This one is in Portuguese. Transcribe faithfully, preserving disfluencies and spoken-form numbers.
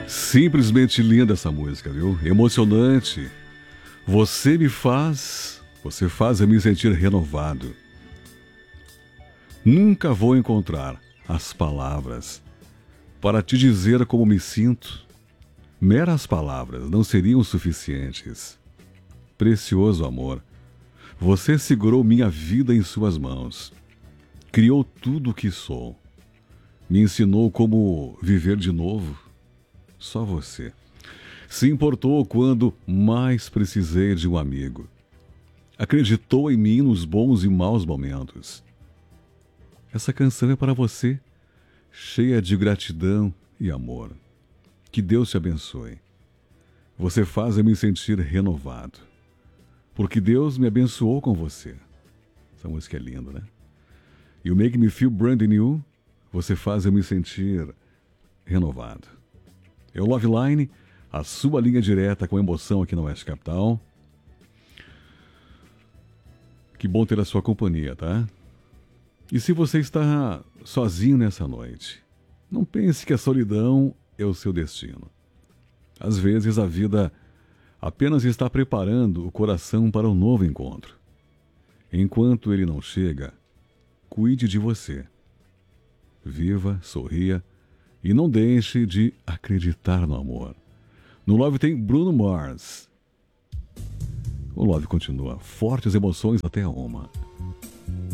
Simplesmente linda essa música, viu? Emocionante. Você me faz, você faz eu me sentir renovado. Nunca vou encontrar as palavras para te dizer como me sinto. Meras palavras não seriam suficientes. Precioso amor, você segurou minha vida em suas mãos. Criou tudo o que sou. Me ensinou como viver de novo. Só você. Se importou quando mais precisei de um amigo. Acreditou em mim nos bons e maus momentos. Essa canção é para você, cheia de gratidão e amor. Que Deus te abençoe. Você faz eu me sentir renovado. Porque Deus me abençoou com você. Essa música é linda, né? You Make Me Feel Brand New. Você faz eu me sentir renovado. É o Love Line, a sua linha direta com emoção aqui no Oeste Capital. Que bom ter a sua companhia, tá? E se você está sozinho nessa noite, não pense que a solidão é o seu destino. Às vezes a vida apenas está preparando o coração para um novo encontro. Enquanto ele não chega, cuide de você. Viva, sorria e não deixe de acreditar no amor. No Love tem Bruno Mars. O Love continua. Fortes emoções até a uma.